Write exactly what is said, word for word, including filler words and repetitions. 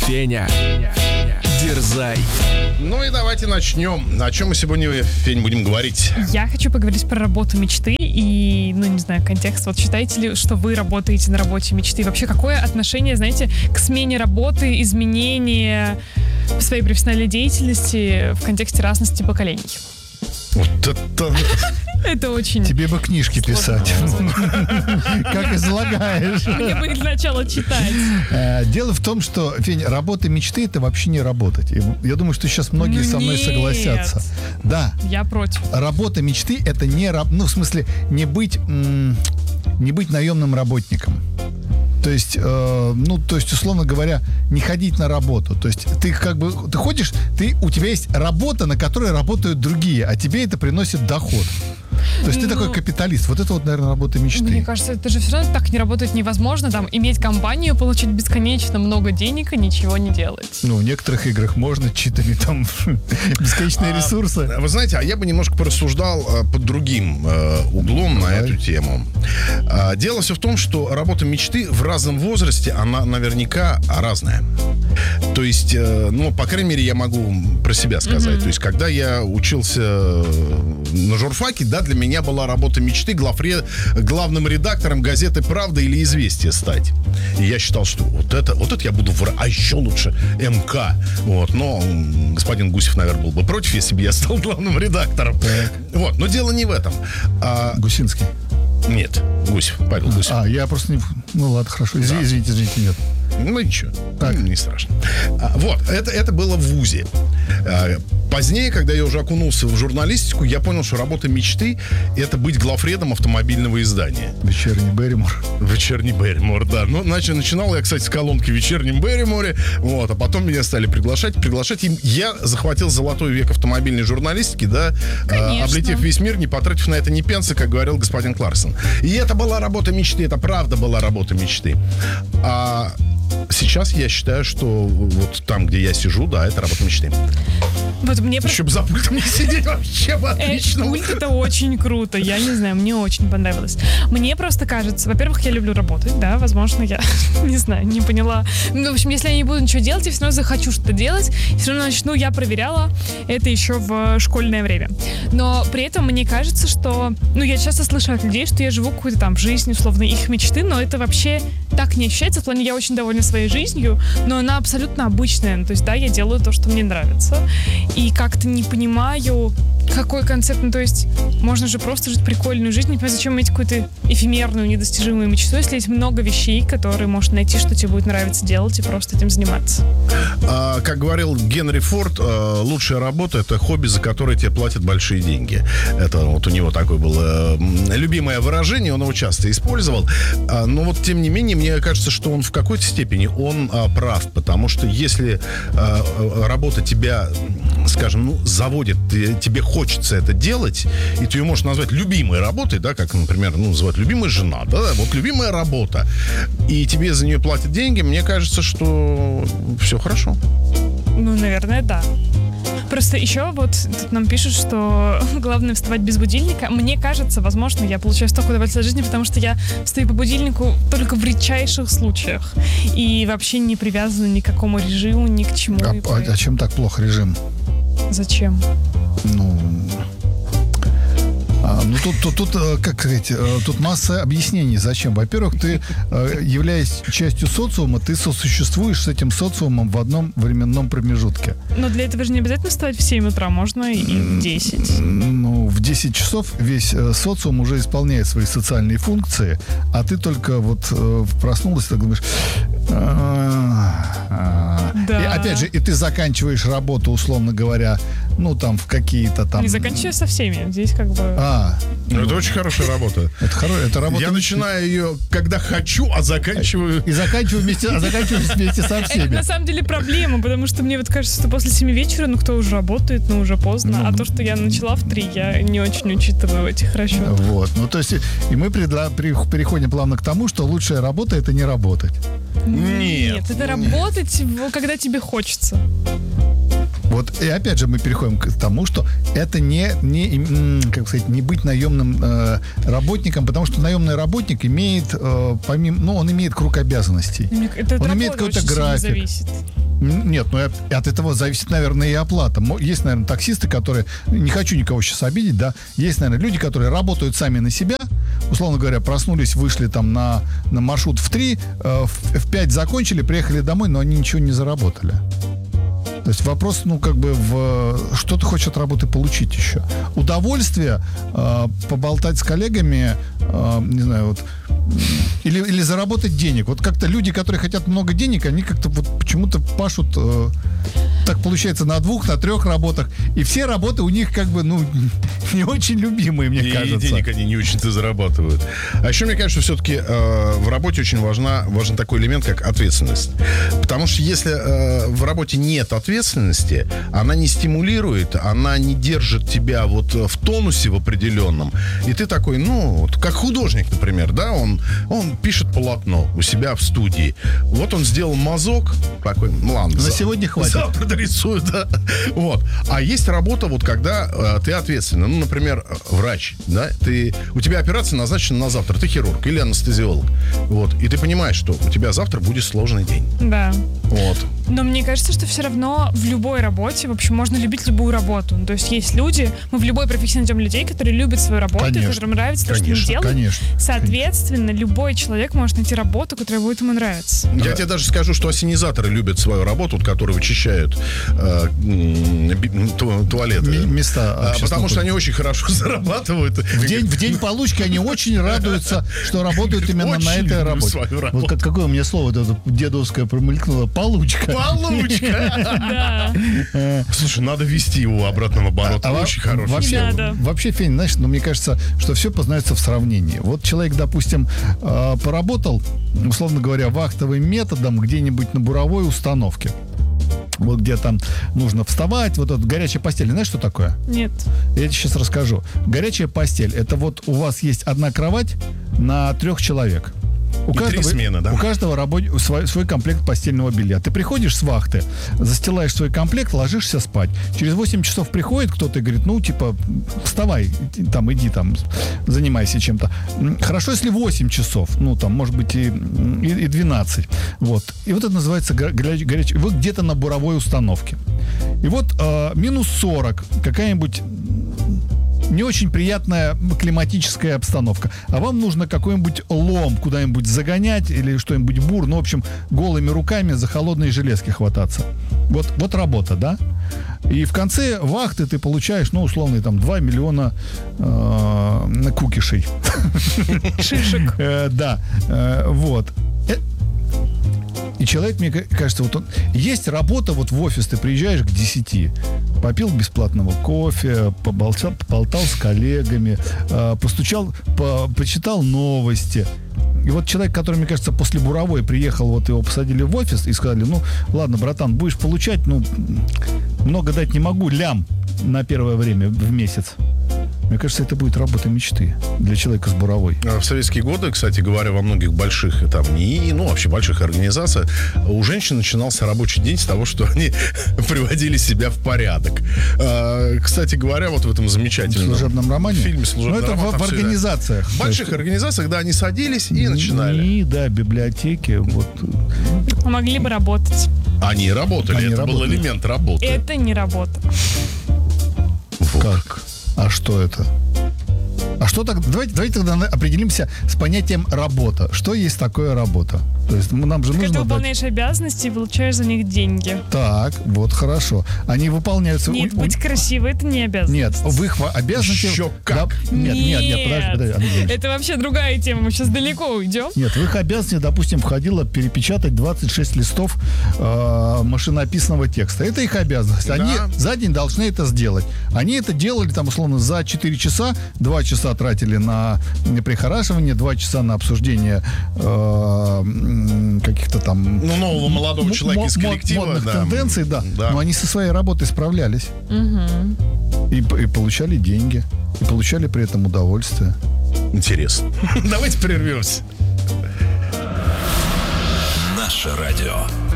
Феня, дерзай. Ну и давайте начнем. О чем мы сегодня, Фень, будем говорить? Я хочу поговорить про работу мечты и, ну, не знаю, контекст. Вот считаете ли, что вы работаете на работе мечты? Вообще, какое отношение, знаете, к смене работы, изменения в своей профессиональной деятельности в контексте разности поколений? Вот это... Это очень... Тебе бы книжки писать. Как излагаешь. Мне бы их сначала читать. Дело в том, что, Фень, работа мечты — это вообще не работать. Я думаю, что сейчас многие со мной согласятся. Да. Я против. Работа мечты — это не... Ну, в смысле, не быть... Не быть наемным работником. То есть, э, ну, то есть, условно говоря, не ходить на работу. То есть, ты как бы, ты ходишь, ты, у тебя есть работа, на которой работают другие, а тебе это приносит доход. То есть, ты ну, такой капиталист. Вот это вот, наверное, работа мечты. Мне кажется, это же все равно так не работает невозможно. Там, иметь компанию, получить бесконечно много денег и ничего не делать. Ну, в некоторых играх можно читами там бесконечные а, ресурсы. Вы знаете, а я бы немножко порассуждал а, под другим а, углом Давай. на эту тему. А, дело все в том, что работа мечты в разном возрасте, она наверняка разная. То есть, э, ну, по крайней мере, я могу про себя сказать. Mm-hmm. То есть, когда я учился на журфаке, да, для меня была работа мечты главре, главным редактором газеты «Правда» или «Известия» стать. И я считал, что вот это, вот это я буду, в... а еще лучше МК. Вот. Но господин Гусев, наверное, был бы против, если бы я стал главным редактором. Так. Вот. Но дело не в этом. А... Гусинский. Нет, Гусев, Павел Гусев. А, я просто не... Ну ладно, хорошо. Изв... Да. Извините, извините, нет. Ну ничего, так. Не страшно. А, вот, это, это было в ВУЗе. А, позднее, когда я уже окунулся в журналистику, я понял, что работа мечты — это быть главредом автомобильного издания. Вечерний Берримор. Вечерний Берримор, да. Ну, значит, начинал я, кстати, с колонки в Вечернем Берриморе, вот, а потом меня стали приглашать, приглашать. И я захватил золотой век автомобильной журналистики, да, а, облетев весь мир, не потратив на это ни пенса, как говорил господин Кларсон. И это была работа мечты, это правда была работа мечты. А сейчас я считаю, что вот там, где я сижу, да, это работа мечты. Вот мне Еще бы за пультом не сидеть вообще бы отлично. Э, пульт — это очень круто, я не знаю, мне очень понравилось. Мне просто кажется, во-первых, я люблю работать, да, возможно, я, не знаю, не поняла. Ну, в общем, если я не буду ничего делать, я все равно захочу что-то делать, все равно начну, я проверяла это еще в школьное время. Но при этом мне кажется, что, ну, я часто слышу от людей, что я живу какую-то там жизнь, условно, их мечты, но это вообще так не ощущается, в плане, я очень довольна своей жизнью, но она абсолютно обычная, ну, то есть, да, я делаю то, что мне нравится, и как-то не понимаю, какой концепт, ну, то есть, можно же просто жить прикольную жизнь, не понимаю, зачем иметь какую-то эфемерную, недостижимую мечту, если есть много вещей, которые можно найти, что тебе будет нравиться делать, и просто этим заниматься. А, как говорил Генри Форд, лучшая работа — это хобби, за которое тебе платят большие деньги. Это вот у него такое было любимое выражение, он его часто использовал, но вот, тем не менее, мне кажется, что он в какой-то степени он а, прав, потому что если а, работа тебя, скажем, ну, заводит, ты, тебе хочется это делать, и ты ее можешь назвать любимой работой, да, как, например, ну, называть любимая жена, да, вот любимая работа, и тебе за нее платят деньги, мне кажется, что все хорошо. Ну, наверное, да. Просто еще вот тут нам пишут, что главное вставать без будильника. Мне кажется, возможно, я получаю столько удовольствия от жизни, потому что я встаю по будильнику только в редчайших случаях. И вообще не привязана ни к какому режиму, ни к чему. А, а, а чем так плохо режим? Зачем? Ну... А, ну, тут, тут, тут, как сказать, тут масса объяснений, зачем. Во-первых, ты, являясь частью социума, ты сосуществуешь с этим социумом в одном временном промежутке. Но для этого же не обязательно вставать в семь утра, можно и в десять. Ну, в десять часов весь социум уже исполняет свои социальные функции, а ты только вот проснулась, так думаешь... Да. И опять же, и ты заканчиваешь работу, условно говоря, ну, там, в какие-то там... Не заканчиваю со всеми, здесь как бы... А, ну, это очень хорошая работа. Это, хоро... это работа... Я начинаю ее, когда хочу, а заканчиваю... И заканчиваю вместе, а заканчиваю вместе со всеми. Это на самом деле проблема, потому что мне вот кажется, что после семи вечера, ну, кто уже работает, ну, уже поздно, ну, а то, что я начала в три, я не очень учитываю в этих расчетах. Вот, ну, то есть, и мы предла... переходим плавно к тому, что лучшая работа — это не работать. Нет. Нет, это работать, когда тебе хочется. Вот, и опять же мы переходим к тому, что это не, не, как сказать, не быть наемным э, работником, потому что наемный работник имеет, э, помимо, ну, он имеет круг обязанностей. Это он имеет какой-то график. Нет, ну и от этого зависит, наверное, и оплата. Мо- Есть, наверное, таксисты, которые, не хочу никого сейчас обидеть, да, есть, наверное, люди, которые работают сами на себя, условно говоря, проснулись, вышли там на, на маршрут в три, э, в, в пять закончили, приехали домой, но они ничего не заработали. То есть вопрос, ну, как бы, в что ты хочешь от работы получить еще? Удовольствие, э, поболтать с коллегами, э, не знаю, вот, или, или заработать денег. Вот как-то люди, которые хотят много денег, они как-то вот почему-то пашут, э, так получается, на двух, на трех работах. И все работы у них как бы, ну, не очень любимые, мне И кажется. денег они не очень-то зарабатывают. А еще, мне кажется, все-таки э, в работе очень важна, важен такой элемент, как ответственность. Потому что если э, в работе нет ответственности, она не стимулирует, она не держит тебя вот в тонусе в определенном. И ты такой, ну, вот как художник, например, да, он, он пишет полотно у себя в студии. Вот он сделал мазок, такой, ну ладно. На за- сегодня хватит. Завтра дорисую, да. Вот. А есть работа, вот когда э, ты ответственный. Ну, например, врач, да, ты, у тебя операция назначена на завтра, ты хирург или анестезиолог. Вот. И ты понимаешь, что у тебя завтра будет сложный день. Да. Вот. Но мне кажется, что все равно в любой работе, в общем, можно любить любую работу. Ну, то есть есть люди, мы в любой профессии найдем людей, которые любят свою работу, Конечно. которым нравится то, что они Конечно, делают. конечно. Соответственно, любой человек может найти работу, которая будет ему нравиться. Я тебе даже скажу, что ассенизаторы любят свою работу, вот, которые вычищают э, м, би- ту- туалеты. М- места А, общественного потому что они пользования. очень хорошо зарабатывают. В день, в день получки они очень радуются, что работают именно Очень на этой люблю работе. свою работу. Вот как, какое у меня слово это дедовское промелькнуло? Получка. Получка! Да. Слушай, надо ввести его обратно в оборот. А во- Очень хороший. Вообще, Не надо. вообще, Фень, знаешь, ну, мне кажется, что все познается в сравнении. Вот человек, допустим, э, поработал, условно говоря, вахтовым методом где-нибудь на буровой установке. Вот где там нужно вставать, вот эта горячая постель. Знаешь, что такое? Нет. Я тебе сейчас расскажу. Горячая постель — это вот у вас есть одна кровать на трех человек. У И три смены, да? У каждого рабо- свой, свой комплект постельного белья. Ты приходишь с вахты, застилаешь свой комплект, ложишься спать. Через восемь часов приходит кто-то и говорит, ну, типа, вставай, иди, там, иди там, занимайся чем-то. М, Хорошо, если восемь часов, ну, там, может быть, и, и, и двенадцать. Вот. И вот это называется го- горяч- горячая... Вы где-то на буровой установке. И вот э, минус сорок, какая-нибудь не очень приятная климатическая обстановка. А вам нужно какой-нибудь лом куда-нибудь загонять или что-нибудь бур, ну, в общем, голыми руками за холодные железки хвататься. Вот, вот работа, да? И в конце вахты ты получаешь, ну, условно, там, два миллиона э, кукишей. Шишек. Э, Да, э, вот. Э, И человек, мне ка- кажется, вот он... Есть работа, вот в офис ты приезжаешь к десяти, попил бесплатного кофе, поболтал, поболтал с коллегами, э, постучал, по- почитал новости. И вот человек, который, мне кажется, после буровой приехал, вот его посадили в офис и сказали, ну, ладно, братан, будешь получать, ну, много дать не могу, лям на первое время в месяц. Мне кажется, это будет работа мечты для человека с буровой. В советские годы, кстати говоря, во многих больших там НИИ, ну вообще больших организациях, у женщин начинался рабочий день с того, что они приводили себя в порядок. А, кстати говоря, вот в этом В замечательном служебном романе. фильме «Служебный Ну, это роман», в, там в всё это- организациях. В больших организациях, да, они садились и начинали. И, да, библиотеки. Вот. Могли бы работать. Они работали, Они это был работали. элемент работы. Это не работа. Как? А что это? А что так? Давайте, давайте тогда на- определимся с понятием работа. Что есть такое работа? То есть ну, нам же Когда нужно ты дать... выполняешь обязанности и получаешь за них деньги. Так, вот хорошо. Они выполняются... Нет, у- у- быть красивой — это не обязанность. Нет, в их во- обязанности... Еще как? Да, нет, нет, нет, подожди, подожди, Андрей Ильич. Это вообще другая тема. Мы сейчас далеко уйдем. Нет, в их обязанности, допустим, входило перепечатать двадцать шесть листов э, машинописного текста. Это их обязанность. Они Да. за день должны это сделать. Они это делали, там, условно, за четыре часа. два часа тратили на прихорашивание, два часа на обсуждение э, м, каких-то там... Ну, нового молодого м- человека мо- из мо- коллектива. модных да. тенденций, да. Да. Но они со своей работой справлялись. И, п- и получали деньги. И получали при этом удовольствие. Интересно. Давайте прервемся. Наше радио.